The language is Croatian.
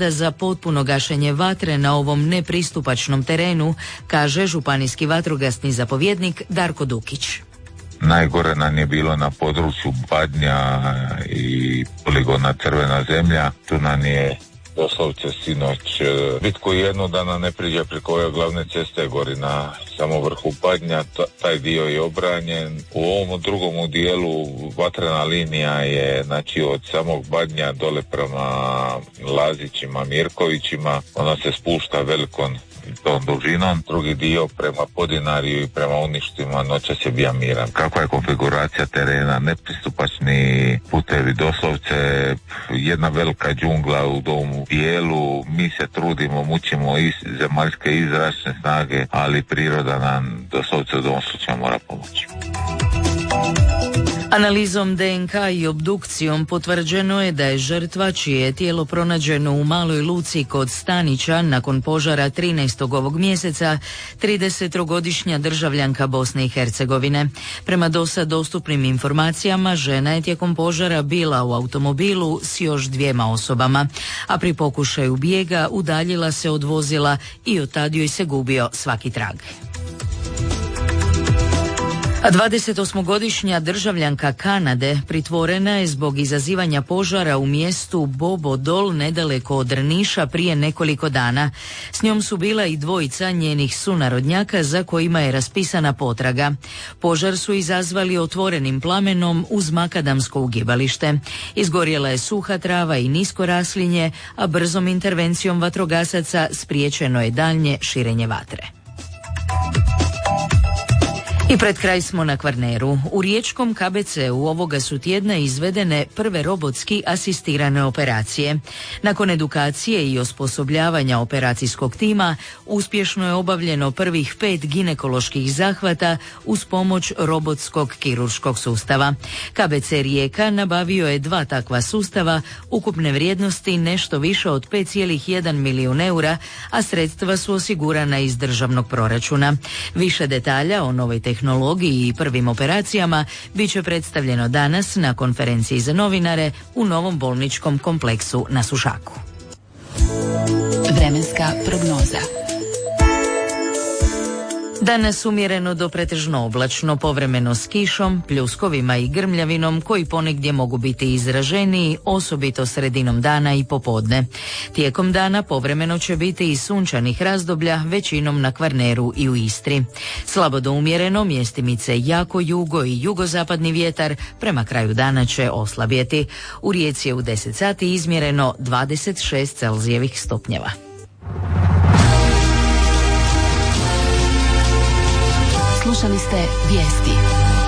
sada za potpuno gašenje vatre na ovom nepristupačnom terenu, kaže županijski vatrogasni zapovjednik Darko Dukić. Najgore nam je bilo na području Badnja i poligona Crvena zemlja. Tu nam je doslovce sinoć bitku jednu da nam ne priđe preko ove glavne ceste gori na samo vrhu Badnja, taj dio je obranjen. U ovom drugom dijelu vatrena linija je znači od samog Badnja dole prema Lazićima, Mirkovićima, ona se spušta velikom tom dužinom, drugi dio prema Podinariju i prema Uništima noćas je bija miran. Kakva je konfiguracija terena, nepristupačni putevi, doslovce jedna velika džungla u domu dijelu, mi se trudimo, mučimo iz zemaljske i zračne snage, ali priroda nam doslovce u ovom slučaju mora pomoći. Analizom DNK i obdukcijom potvrđeno je da je žrtva, čije je tijelo pronađeno u Maloj Luci kod Stanića nakon požara 13. ovog mjeseca, 30-godišnja državljanka Bosne i Hercegovine. Prema dosad dostupnim informacijama, žena je tijekom požara bila u automobilu s još 2 osobama, a pri pokušaju bijega udaljila se od vozila i od tad joj se gubio svaki trag. A 28-godišnja državljanka Kanade pritvorena je zbog izazivanja požara u mjestu Bobo Dol nedaleko od Drniša prije nekoliko dana. S njom su bila i 2 njenih sunarodnjaka za kojima je raspisana potraga. Požar su izazvali otvorenim plamenom uz makadamsko ugibalište. Izgorjela je suha trava i nisko raslinje, a brzom intervencijom vatrogasaca spriječeno je daljnje širenje vatre. I pred kraj smo na Kvarneru. U riječkom KBC-u ovoga su tjedna izvedene prve robotski asistirane operacije. Nakon edukacije i osposobljavanja operacijskog tima, uspješno je obavljeno prvih 5 ginekoloških zahvata uz pomoć robotskog kirurškog sustava. KBC Rijeka nabavio je 2 takva sustava, ukupne vrijednosti nešto više od 5,1 milijun eura, a sredstva su osigurana iz državnog proračuna. Više detalja o novoj tehnologiji i prvim operacijama bit će predstavljeno danas na konferenciji za novinare u novom bolničkom kompleksu na Sušaku. Vremenska prognoza. Danas umjereno do pretežno oblačno, povremeno s kišom, pljuskovima i grmljavinom koji ponegdje mogu biti izraženiji, osobito sredinom dana i popodne. Tijekom dana povremeno će biti i sunčanih razdoblja, većinom na Kvarneru i u Istri. Slabo do umjereno, mjestimice jako jugo i jugozapadni vjetar, prema kraju dana će oslabjeti. U Rijeci je u 10 sati izmjereno 26 Celzijevih stupnjeva. Slušali ste vijesti.